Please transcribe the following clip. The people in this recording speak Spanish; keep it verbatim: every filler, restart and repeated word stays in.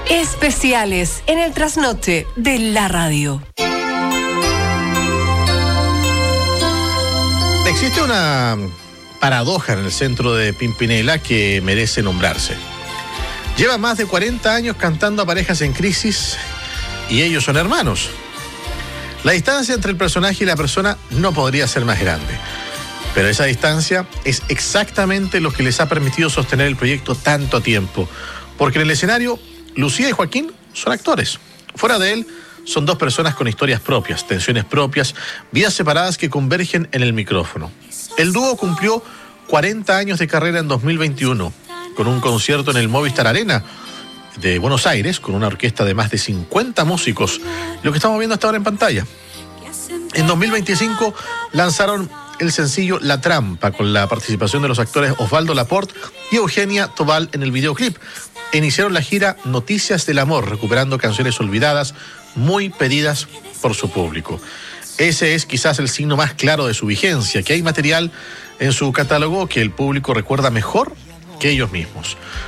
Especiales en el trasnoche de la radio. Existe una paradoja en el centro de Pimpinela que merece nombrarse. Lleva más de cuarenta años cantando a parejas en crisis y ellos son hermanos. La distancia entre el personaje y la persona no podría ser más grande. Pero esa distancia es exactamente lo que les ha permitido sostener el proyecto tanto tiempo. Porque en el escenario, Lucía y Joaquín son actores. Fuera de él, son dos personas con historias propias, tensiones propias, vidas separadas que convergen en el micrófono. El dúo cumplió cuarenta años de carrera en dos mil veintiuno, con un concierto en el Movistar Arena de Buenos Aires, con una orquesta de más de cincuenta músicos, lo que estamos viendo hasta ahora en pantalla. En dos mil veinticinco lanzaron el sencillo La Trampa, con la participación de los actores Osvaldo Laport y Eugenia Tobal en el videoclip. Iniciaron la gira Noticias del Amor, recuperando canciones olvidadas, muy pedidas por su público. Ese es quizás el signo más claro de su vigencia, que hay material en su catálogo que el público recuerda mejor que ellos mismos.